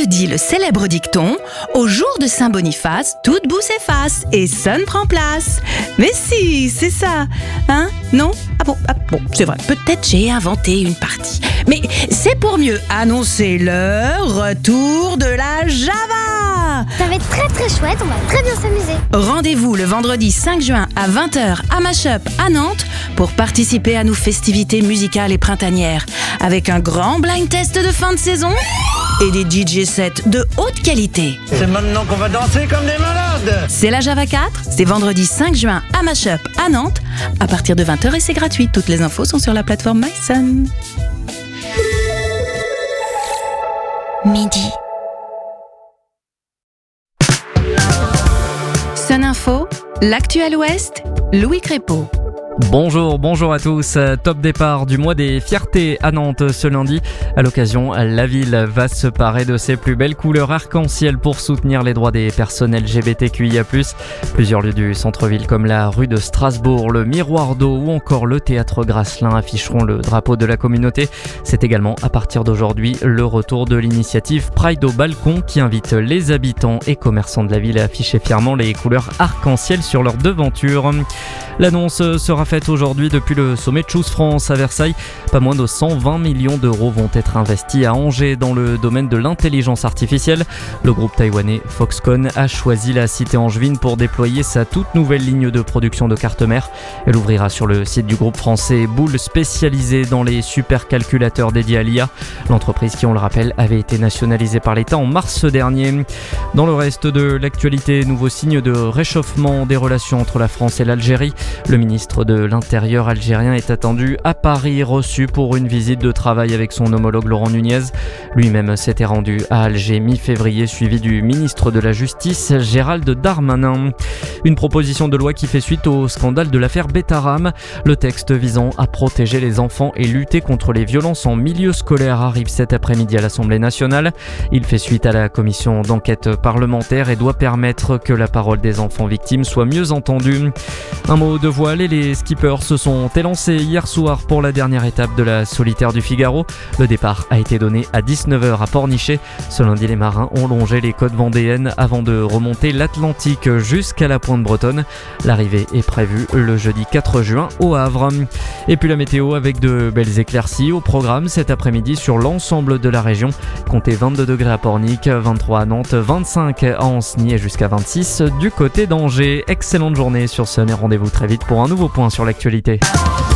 le dit le célèbre dicton, au jour de Saint-Boniface, toute boue s'efface et sonne prend place. Mais si, c'est ça, hein? Non? Ah bon, c'est vrai, peut-être j'ai inventé une partie. Mais c'est pour mieux annoncer le retour de la Java. Ça va être très très chouette, on va très bien s'amuser. Rendez-vous le vendredi 5 juin à 20h à Mashup à Nantes pour participer à nos festivités musicales et printanières avec un grand blind test de fin de saison et des DJ sets de haute qualité. C'est maintenant qu'on va danser comme des malades. C'est la Java 4, c'est vendredi 5 juin à Mashup à Nantes à partir de 20h et c'est gratuit. Toutes les infos sont sur la plateforme myson. Midi. Sun Info, l'actuel Ouest, Louis Crépeau. Bonjour à tous. Top départ du mois des fiertés à Nantes ce lundi. À l'occasion, la ville va se parer de ses plus belles couleurs arc-en-ciel pour soutenir les droits des personnes LGBTQIA+. Plusieurs lieux du centre-ville comme la rue de Strasbourg, le Miroir d'eau ou encore le théâtre Grasselin afficheront le drapeau de la communauté. C'est également à partir d'aujourd'hui le retour de l'initiative Pride au balcon qui invite les habitants et commerçants de la ville à afficher fièrement les couleurs arc-en-ciel sur leur devanture. L'annonce sera faite aujourd'hui depuis le sommet de Choose France à Versailles. Pas moins de 120 millions d'euros vont être investis à Angers dans le domaine de l'intelligence artificielle. Le groupe taïwanais Foxconn a choisi la cité angevine pour déployer sa toute nouvelle ligne de production de cartes mères. Elle ouvrira sur le site du groupe français Boule, spécialisé dans les supercalculateurs dédiés à l'IA. L'entreprise qui, on le rappelle, avait été nationalisée par l'État en mars dernier. Dans le reste de l'actualité, nouveau signe de réchauffement des relations entre la France et l'Algérie. Le ministre de l'Intérieur algérien est attendu à Paris, reçu pour une visite de travail avec son homologue Laurent Nunez. Lui-même s'était rendu à Alger mi-février, suivi du ministre de la Justice Gérald Darmanin. Une proposition de loi qui fait suite au scandale de l'affaire Betaram. Le texte visant à protéger les enfants et lutter contre les violences en milieu scolaire arrive cet après-midi à l'Assemblée nationale. Il fait suite à la commission d'enquête parlementaire et doit permettre que la parole des enfants victimes soit mieux entendue. Un mot de voile et les skippers se sont élancés hier soir pour la dernière étape de la solitaire du Figaro. Le départ a été donné à 19h à Pornichet. Ce lundi, les marins ont longé les côtes vendéennes avant de remonter l'Atlantique jusqu'à la pointe bretonne. L'arrivée est prévue le jeudi 4 juin au Havre. Et puis la météo avec de belles éclaircies au programme cet après-midi sur l'ensemble de la région. Comptez 22 degrés à Pornic, 23 à Nantes, 25 à Ancenis et jusqu'à 26 du côté d'Angers. Excellente journée sur Sun et rendez-vous très vite pour un nouveau point sur l'actualité.